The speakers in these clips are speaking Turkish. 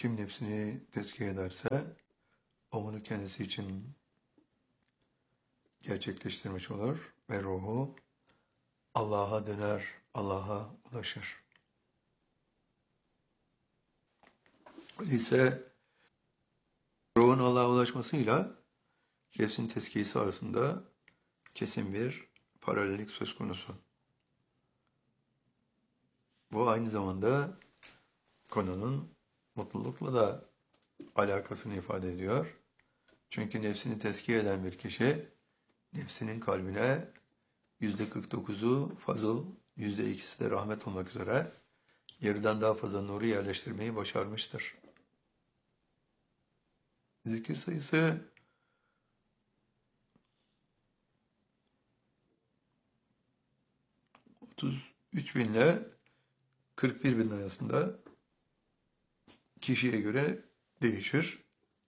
Kim nefsini tezkiye ederse o onu kendisi için gerçekleştirmiş olur ve ruhu Allah'a döner, Allah'a ulaşır. Öyleyse ruhun Allah'a ulaşmasıyla nefsin tezkiyesi arasında kesin bir paralellik söz konusu. Bu aynı zamanda konunun mutlulukla da alakasını ifade ediyor. Çünkü nefsini tezkiye eden bir kişi, nefsinin kalbine %49'u fazıl, %2'si de rahmet olmak üzere yarıdan daha fazla nuru yerleştirmeyi başarmıştır. Zikir sayısı 33 bin ile 41 bin arasında kişiye göre değişir.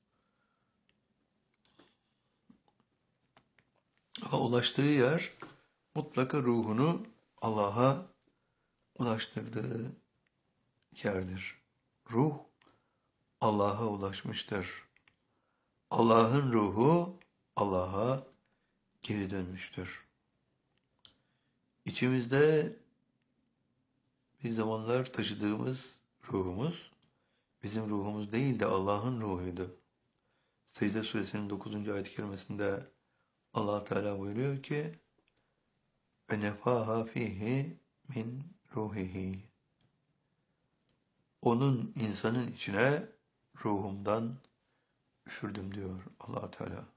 Ama ulaştığı yer mutlaka ruhunu Allah'a ulaştırdığı yerdir. Ruh Allah'a ulaşmıştır. Allah'ın ruhu Allah'a geri dönmüştür. İçimizde bir zamanlar taşıdığımız ruhumuz bizim ruhumuz değil de Allah'ın ruhuydu. Secde suresinin 9. ayet-i kerimesinde Allah Teala buyuruyor ki ve nefaha fihi min ruhihi. Onun insanın içine ruhumdan üfürdüm diyor Allah Teala.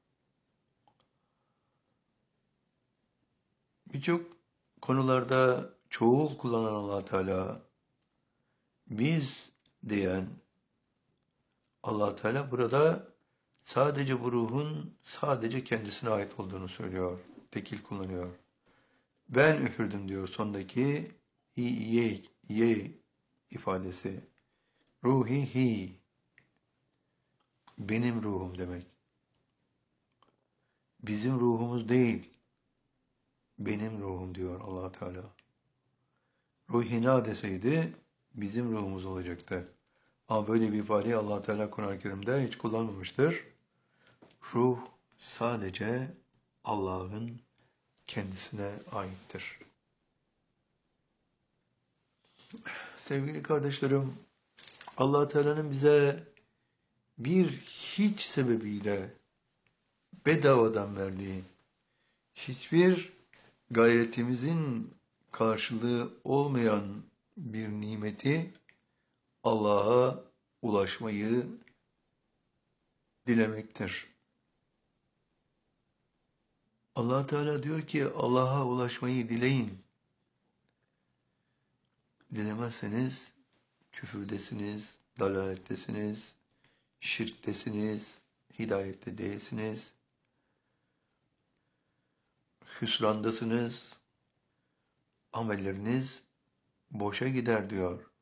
Birçok konularda çoğul kullanan Allah Teala biz diyen Allah Teala burada sadece bu ruhun sadece kendisine ait olduğunu söylüyor. Tekil kullanıyor. Ben üfürdüm diyor sondaki ye ifadesi. Ruhihi benim ruhum demek. Bizim ruhumuz değil. Benim ruhum diyor Allah Teala. Ruhina deseydi bizim ruhumuz olacaktı. Ama böyle bir ifadeyi Allah Teala Kur'an-ı Kerim'de hiç kullanmamıştır. Ruh sadece Allah'ın kendisine aittir. Sevgili kardeşlerim, Allah Teala'nın bize bir hiç sebebiyle bedavadan verdiği, hiçbir gayretimizin karşılığı olmayan bir nimeti Allah'a ulaşmayı dilemektir. Allah Teala diyor ki Allah'a ulaşmayı dileyin. Dilemezseniz küfürdesiniz, dalalettesiniz, şirktesiniz, hidayette değilsiniz, hüsrandasınız, amelleriniz boşa gider diyor.